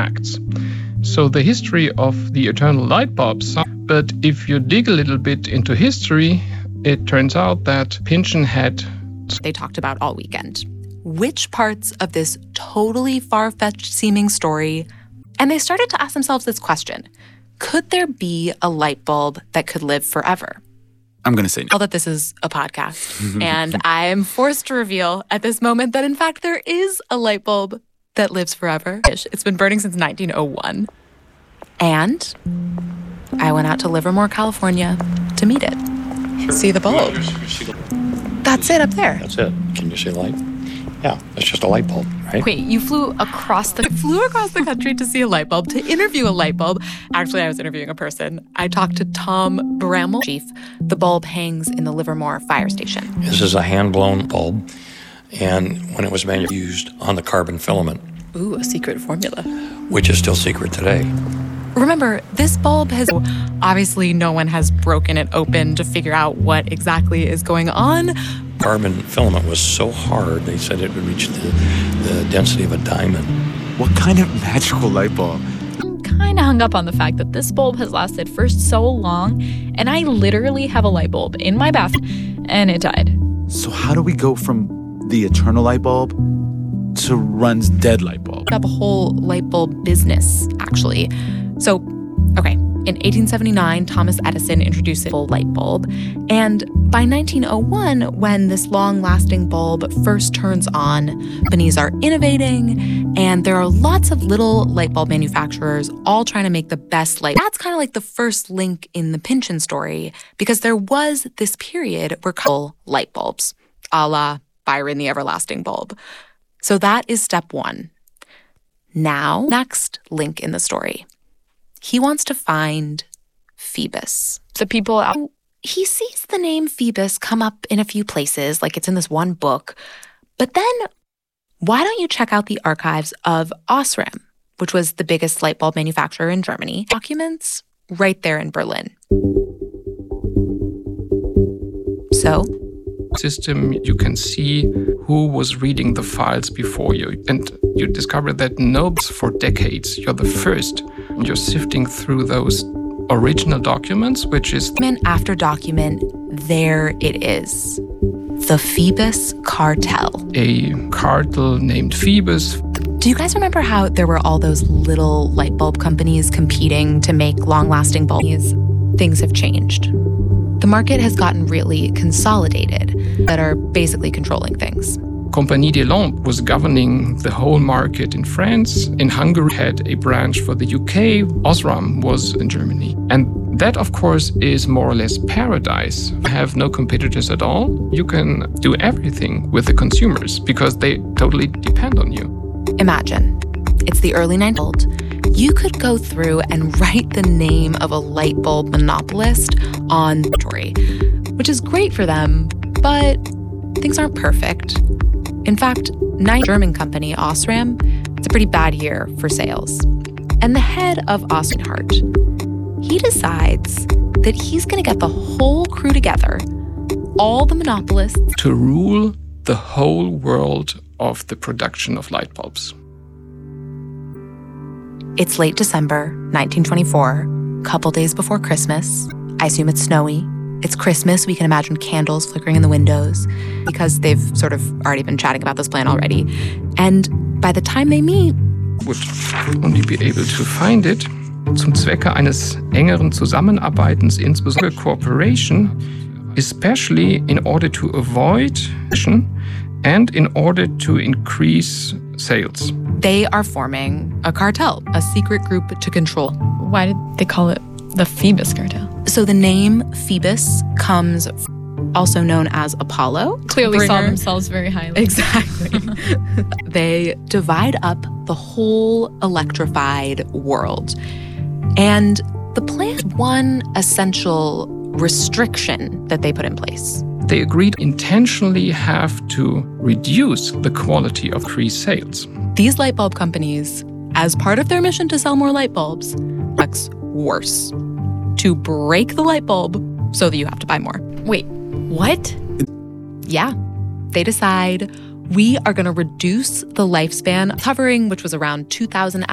facts. So the history of the eternal light bulbs, but if you dig a little bit into history, it turns out that Pynchon had... They talked about all weekend. Which parts of this totally far-fetched seeming story? And they started to ask themselves this question. Could there be a light bulb that could live forever? I'm going to say no. Now that this is a podcast, and I'm forced to reveal at this moment that, in fact, there is a light bulb that lives forever. It's been burning since 1901. And I went out to Livermore, California to meet it. See the bulb. That's it up there. That's it. Can you see light? Yeah, it's just a light bulb, right? Wait, you flew across the country to see a light bulb, to interview a light bulb. Actually, I was interviewing a person. I talked to Tom Bramall, chief. The bulb hangs in the Livermore fire station. This is a hand-blown bulb, and when it was used on the carbon filament. Ooh, a secret formula. Which is still secret today. Remember, this bulb has... Obviously, no one has broken it open to figure out what exactly is going on. Carbon filament was so hard, they said it would reach the density of a diamond. What kind of magical light bulb? I'm kind of hung up on the fact that this bulb has lasted for so long, and I literally have a light bulb in my bathroom, and it died. So how do we go from the eternal light bulb to Run's dead light bulb? Have a whole light bulb business, actually. So, okay, in 1879, Thomas Edison introduced the light bulb, and by 1901, when this long-lasting bulb first turns on, companies are innovating, and there are lots of little light bulb manufacturers all trying to make the best light. That's kind of like the first link in the Pynchon story, because there was this period where light bulbs, a la Byron the Everlasting Bulb. So that is step one. Now, next link in the story. He wants to find Phoebus. The people out. He sees the name Phoebus come up in a few places, like it's in this one book. But then, why don't you check out the archives of Osram, which was the biggest light bulb manufacturer in Germany? Documents right there in Berlin. So, system, you can see who was reading the files before you. And you discover that for decades, you're the first. You're sifting through those original documents, which is... Document after document, there it is. The Phoebus Cartel. A cartel named Phoebus. Do you guys remember how there were all those little light bulb companies competing to make long-lasting bulbs? Things have changed. The market has gotten really consolidated that are basically controlling things. Compagnie des Lampes was governing the whole market in France. In Hungary, had a branch for the UK. Osram was in Germany. And that, of course, is more or less paradise. You have no competitors at all. You can do everything with the consumers because they totally depend on you. Imagine, it's the early 1900s. You could go through and write the name of a light bulb monopolist on the story, which is great for them, but things aren't perfect. In fact, German company Osram, it's a pretty bad year for sales. And the head of Osram, he decides that he's going to get the whole crew together, all the monopolists, to rule the whole world of the production of light bulbs. It's late December, 1924, couple days before Christmas. I assume it's snowy. It's Christmas. We can imagine candles flickering in the windows because they've sort of already been chatting about this plan already. And by the time they meet, would only be able to find it zum Zwecke eines engeren Zusammenarbeitens, insbesondere cooperation, especially in order to avoid and in order to increase sales. They are forming a cartel, a secret group to control. Why did they call it the Phoebus Cartel? So the name Phoebus comes, also known as Apollo. Clearly saw themselves very highly. Exactly. They divide up the whole electrified world. And the plan, one essential restriction that they put in place. They agreed intentionally have to reduce the quality of increased sales. These light bulb companies, as part of their mission to sell more light bulbs, works worse. To break the light bulb so that you have to buy more. Wait, what? Yeah. They decide we are going to reduce the lifespan, covering, which was around 2,000